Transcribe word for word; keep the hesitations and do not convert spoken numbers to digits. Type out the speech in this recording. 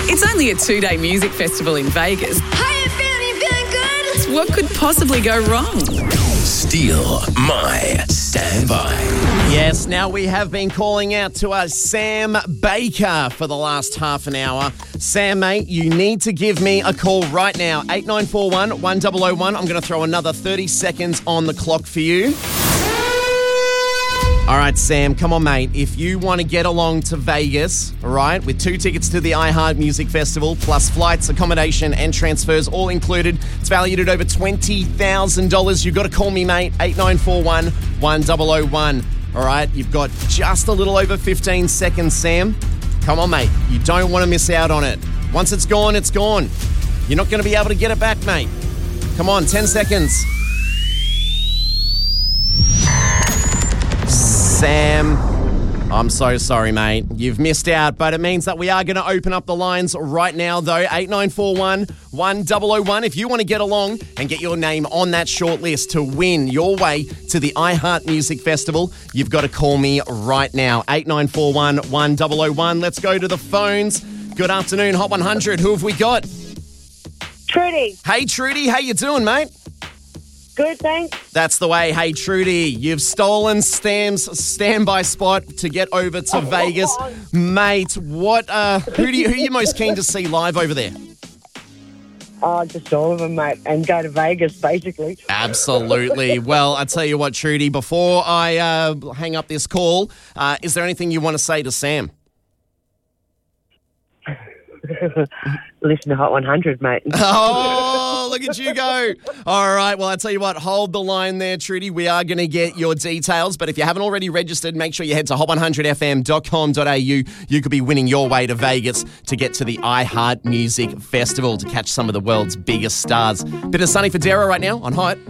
It's only a two-day music festival in Vegas. How you feeling? You feeling good? What could possibly go wrong? Steal My Standby. Yes, now we have been calling out to our Sam Baker for the last half an hour. Sam, mate, you need to give me a call right now. eight nine four one, one zero zero one. I'm going to throw another thirty seconds on the clock for you. All right, Sam, come on, mate. If you want to get along to Vegas, all right, with two tickets to the iHeart Music Festival, plus flights, accommodation, and transfers all included, it's valued at over twenty thousand dollars. You've got to call me, mate, eight nine four one, one zero zero one. All right, you've got just a little over fifteen seconds, Sam. Come on, mate. You don't want to miss out on it. Once it's gone, it's gone. You're not going to be able to get it back, mate. Come on, ten seconds. Sam, I'm so sorry, mate. You've missed out, but it means that we are going to open up the lines right now, though. eight nine four one, one zero zero one. If you want to get along and get your name on that short list to win your way to the iHeart Music Festival, you've got to call me right now. eight nine four one, one zero zero one. Let's go to the phones. Good afternoon, Hot one hundred. Who have we got? Trudy. Hey, Trudy. How you doing, mate? Good, thanks. That's the way. Hey, Trudy, you've stolen Stam's standby spot to get over to Vegas. Mate, what? Uh, who, do you, who are you most keen to see live over there? Oh, just all of them, mate, and go to Vegas, basically. Absolutely. Well, I tell you what, Trudy, before I uh, hang up this call, uh, is there anything you want to say to Sam? Listen to Hot one hundred, mate. Oh, look at you go. All right. Well, I tell you what, hold the line there, Trudy. We are going to get your details. But if you haven't already registered, make sure you head to hot one hundred f m dot com dot a u. You could be winning your way to Vegas to get to the iHeart Music Festival to catch some of the world's biggest stars. Bit of Sunny Federa right now on Hot.